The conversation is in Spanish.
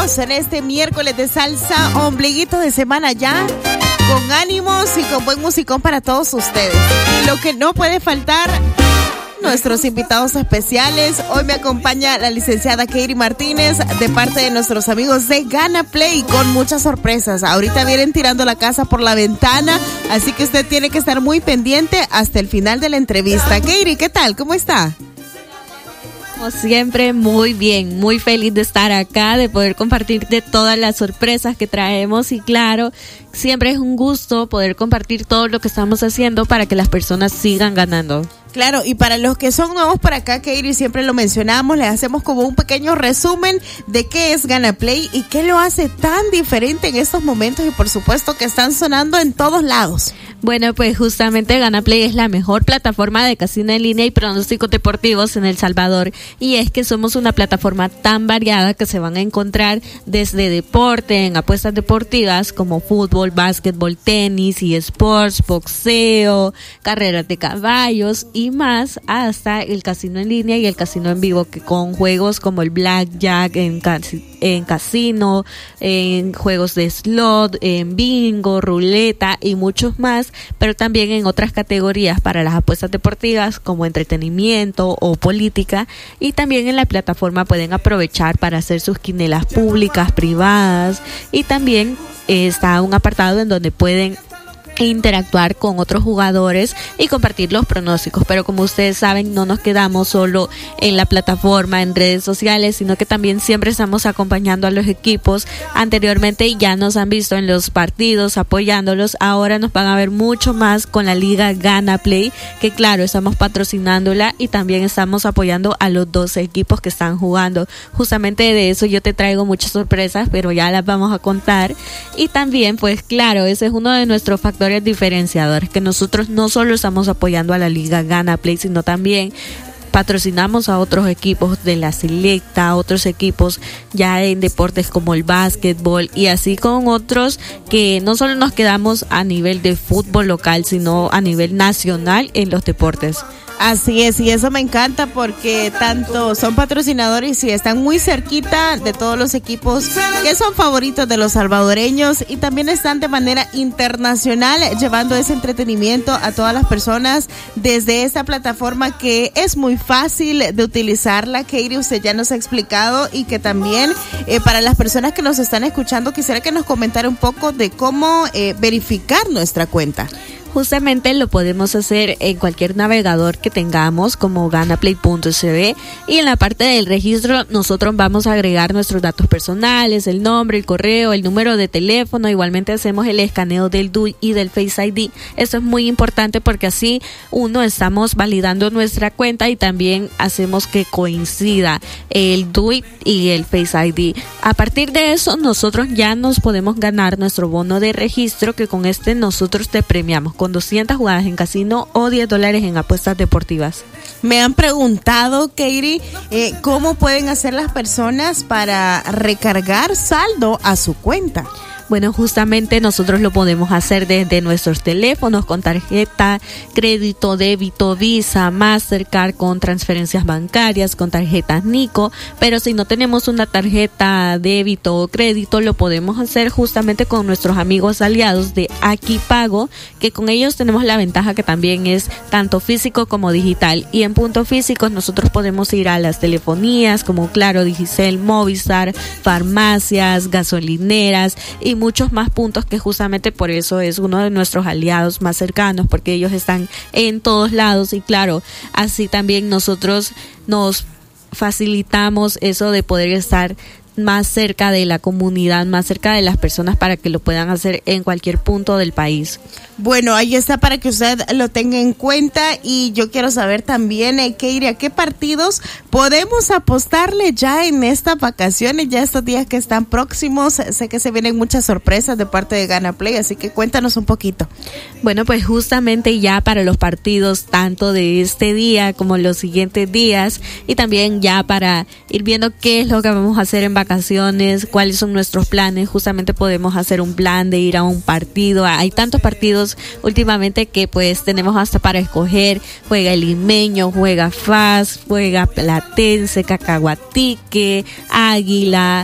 bienvenidos en este miércoles de salsa, ombliguito de semana ya, con ánimos y con buen musicón para todos ustedes. Y lo que no puede faltar, nuestros invitados especiales. Hoy me acompaña la licenciada Katie Martínez de parte de nuestros amigos de Gana Play con muchas sorpresas. Ahorita vienen tirando la casa por la ventana, así que usted tiene que estar muy pendiente hasta el final de la entrevista. Katie, ¿qué tal? ¿Cómo está? Como siempre, muy bien, muy feliz de estar acá, de poder compartir de todas las sorpresas que traemos y claro, siempre es un gusto poder compartir todo lo que estamos haciendo para que las personas sigan ganando. Claro, y para los que son nuevos por acá, Katie, siempre lo mencionamos, les hacemos como un pequeño resumen de qué es Gana Play y qué lo hace tan diferente en estos momentos y por supuesto que están sonando en todos lados. Bueno, pues justamente Gana Play es la mejor plataforma de casino en línea y pronósticos deportivos en El Salvador. Y es que somos una plataforma tan variada que se van a encontrar desde deporte, en apuestas deportivas como fútbol, básquetbol, tenis y sports, boxeo, carreras de caballos y más, hasta el casino en línea y el casino en vivo, que con juegos como el blackjack en casino, en juegos de slot, en bingo, ruleta y muchos más, pero también en otras categorías para las apuestas deportivas como entretenimiento o política. Y también en la plataforma pueden aprovechar para hacer sus quinielas públicas, privadas, y también está un apartado en donde pueden interactuar con otros jugadores y compartir los pronósticos, pero como ustedes saben no nos quedamos solo en la plataforma, en redes sociales, sino que también siempre estamos acompañando a los equipos. Anteriormente ya nos han visto en los partidos apoyándolos, ahora nos van a ver mucho más con la liga Gana Play, que claro, estamos patrocinándola y también estamos apoyando a los 12 equipos que están jugando. Justamente de eso yo te traigo muchas sorpresas, pero ya las vamos a contar. Y también pues claro, ese es uno de nuestros factores diferenciadores, que nosotros no solo estamos apoyando a la liga Gana Play, sino también patrocinamos a otros equipos de la selecta, a otros equipos ya en deportes como el básquetbol y así con otros, que no solo nos quedamos a nivel de fútbol local, sino a nivel nacional en los deportes. Así es, y eso me encanta porque tanto son patrocinadores y están muy cerquita de todos los equipos que son favoritos de los salvadoreños y también están de manera internacional llevando ese entretenimiento a todas las personas desde esta plataforma que es muy fácil de utilizarla. Katie, usted ya nos ha explicado y que también para las personas que nos están escuchando quisiera que nos comentara un poco de cómo verificar nuestra cuenta. Justamente lo podemos hacer en cualquier navegador que tengamos como ganaplay.cb y en la parte del registro nosotros vamos a agregar nuestros datos personales, el nombre, el correo, el número de teléfono. Igualmente hacemos el escaneo del DUI y del Face ID. Esto es muy importante porque así estamos validando nuestra cuenta y también hacemos que coincida el DUI y el Face ID. A partir de eso nosotros ya nos podemos ganar nuestro bono de registro, que con este nosotros te premiamos con 200 jugadas en casino o $10 en apuestas deportivas. Me han preguntado, Katie, ¿cómo pueden hacer las personas para recargar saldo a su cuenta? Bueno, justamente nosotros lo podemos hacer desde nuestros teléfonos con tarjeta, crédito, débito, Visa, Mastercard, con transferencias bancarias, con tarjetas Nico, pero si no tenemos una tarjeta débito o crédito, lo podemos hacer justamente con nuestros amigos aliados de Aquí Pago, que con ellos tenemos la ventaja que también es tanto físico como digital. Y en puntos físicos nosotros podemos ir a las telefonías como Claro, Digicel, Movistar, farmacias, gasolineras y muchos más puntos, que justamente por eso es uno de nuestros aliados más cercanos, porque ellos están en todos lados y claro, así también nosotros nos facilitamos eso de poder estar más cerca de la comunidad, más cerca de las personas para que lo puedan hacer en cualquier punto del país. Bueno, ahí está para que usted lo tenga en cuenta y yo quiero saber también, Katie, ¿a qué partidos podemos apostarle ya en estas vacaciones, ya estos días que están próximos? Sé que se vienen muchas sorpresas de parte de Gana Play, así que cuéntanos un poquito. Bueno, pues justamente ya para los partidos tanto de este día como los siguientes días y también ya para ir viendo qué es lo que vamos a hacer en vacaciones, cuáles son nuestros planes, justamente podemos hacer un plan de ir a un partido. Hay tantos partidos últimamente que pues tenemos hasta para escoger. Juega el Limeño, juega FAS, juega Platense, Cacahuatique, Águila,